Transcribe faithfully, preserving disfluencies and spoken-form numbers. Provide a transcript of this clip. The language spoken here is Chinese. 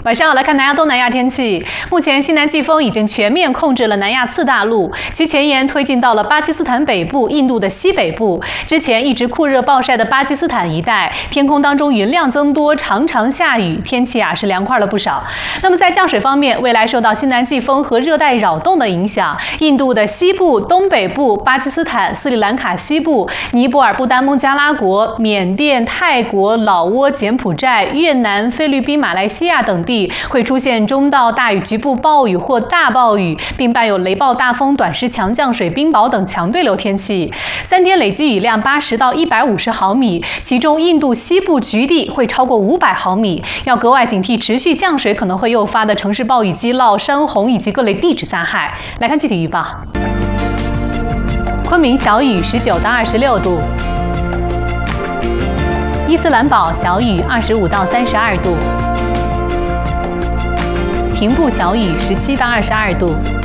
晚上来看南亚东南亚天气。目前西南季风已经全面控制了南亚次大陆，其前沿推进到了巴基斯坦北部、印度的西北部。之前一直酷热暴晒的巴基斯坦一带，天空当中云量增多，常常下雨，天气啊是凉快了不少。那么在降水方面，未来受到西南季风和热带扰动的影响，印度的西部、东北部、巴基斯坦、斯里兰卡西部、尼泊尔、不丹、孟加拉国、缅甸、泰国、老挝、柬埔寨、越南、菲律宾、马来西亚等地会出现中到大雨、局部暴雨或大暴雨，并伴有雷暴、大风、短时强降水、冰雹等强对流天气。三天累计雨量八十到一百五十毫米，其中印度西部局地会超过五百毫米，要格外警惕持续降水可能会诱发的城市暴雨激涝、山洪以及各类地质灾害。来看具体预报：昆明小雨十九到二十六度，伊斯兰堡小雨二十五到三十二度，平步小雨十七到二十二度。